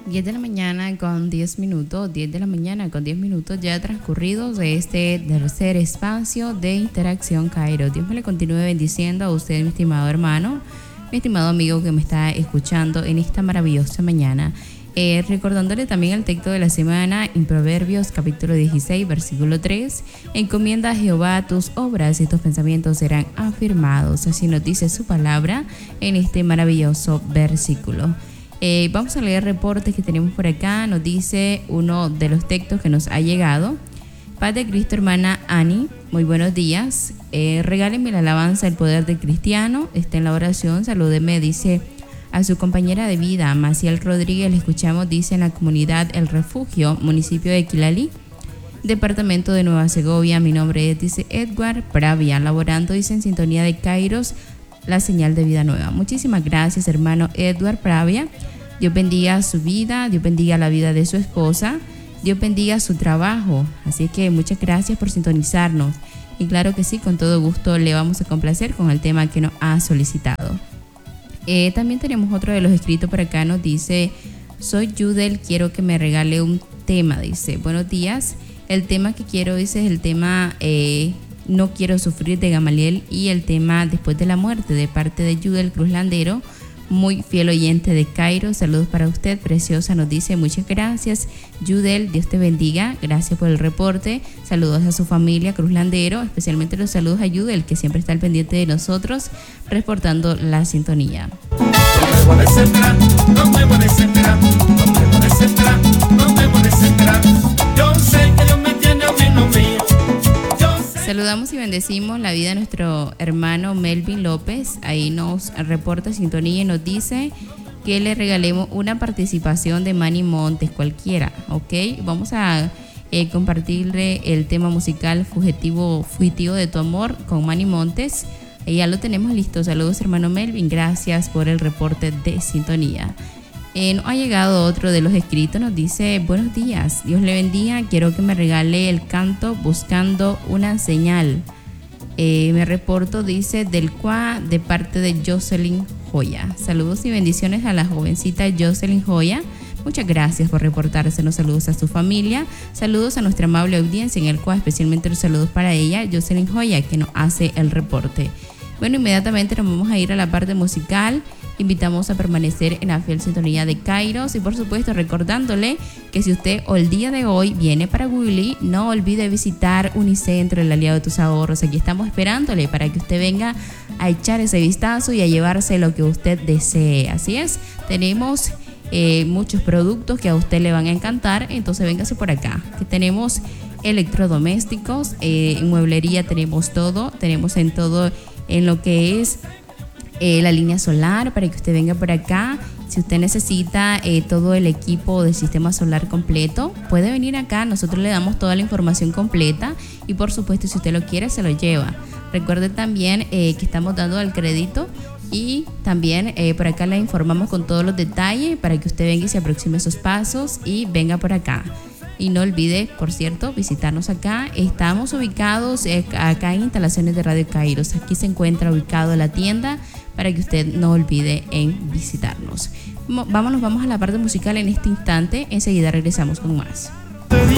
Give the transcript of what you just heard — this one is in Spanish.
10 de la mañana con 10 minutos, 10 de la mañana con 10 minutos ya transcurridos de este tercer espacio de Interacción Kairos. Dios me le continúe bendiciendo a usted, mi estimado hermano, mi estimado amigo que me está escuchando en esta maravillosa mañana. Recordándole también el texto de la semana en Proverbios capítulo 16 versículo 3: encomienda a Jehová tus obras y tus pensamientos serán afirmados. Así nos dice su palabra en este maravilloso versículo. Vamos a leer reportes que tenemos por acá. Nos dice uno de los textos que nos ha llegado: Paz de Cristo, hermana Ani, muy buenos días. Regálenme la alabanza El Poder del Cristiano. Está en la oración. Salúdeme, dice a su compañera de vida, Maciel Rodríguez. Le escuchamos, dice, en la comunidad El Refugio, municipio de Quilalí, departamento de Nueva Segovia. Mi nombre es, dice, Edward Pravia, laborando, dice, en sintonía de Kairos, la señal de vida nueva. Muchísimas gracias, hermano Edward Pravia. Dios bendiga su vida, Dios bendiga la vida de su esposa, Dios bendiga su trabajo. Así que muchas gracias por sintonizarnos. Y claro que sí, con todo gusto le vamos a complacer con el tema que nos ha solicitado. También tenemos otro de los escritos por acá. Nos dice: soy Yudel, quiero que me regale un tema. Dice: buenos días, el tema que quiero, dice, es el tema No quiero sufrir, de Gamaliel, y el tema Después de la muerte, de parte de Yudel Cruz Landero, muy fiel oyente de Kairos. Saludos para usted, preciosa. Nos dice: muchas gracias, Yudel, Dios te bendiga, gracias por el reporte. Saludos a su familia Cruz Landero, especialmente los saludos a Yudel, que siempre está al pendiente de nosotros, reportando la sintonía. No me puedes esperar, yo sé que Dios me tiene bien lo mío. Saludamos y bendecimos la vida de nuestro hermano Melvin López. Ahí nos reporta sintonía y nos dice que le regalemos una participación de Manny Montes, cualquiera, ¿ok? Vamos a compartirle el tema musical Fugitivo de tu amor con Manny Montes. Ya lo tenemos listo. Saludos, hermano Melvin, gracias por el reporte de sintonía. Nos ha llegado otro de los escritos. Nos dice: buenos días, Dios le bendiga, quiero que me regale el canto Buscando una señal. Me reporto, dice, del CUA, de parte de Jocelyn Joya. Saludos y bendiciones a la jovencita Jocelyn Joya. Muchas gracias por reportársenos. Saludos a su familia, saludos a nuestra amable audiencia en el CUA, especialmente los saludos para ella, Jocelyn Joya, que nos hace el reporte. Bueno, inmediatamente nos vamos a ir a la parte musical. Invitamos a permanecer en la fiel sintonía de Kairos y por supuesto recordándole que si usted el día de hoy viene para Willy, no olvide visitar Unicentro, el aliado de tus ahorros. Aquí estamos esperándole para que usted venga a echar ese vistazo y a llevarse lo que usted desee. Así es, tenemos muchos productos que a usted le van a encantar, entonces véngase por acá, que tenemos electrodomésticos, en mueblería tenemos todo, tenemos en todo, en lo que es la línea solar, para que usted venga por acá. Si usted necesita todo el equipo del sistema solar completo, puede venir acá, nosotros le damos toda la información completa y por supuesto si usted lo quiere se lo lleva. Recuerde también que estamos dando el crédito y también por acá le informamos con todos los detalles para que usted venga y se aproxime a esos pasos y venga por acá. Y no olvide, por cierto, visitarnos acá. Estamos ubicados acá en instalaciones de Radio Kairos. Aquí se encuentra ubicado la tienda para que usted no olvide en visitarnos. Vamos a la parte musical en este instante. Enseguida regresamos con más. Te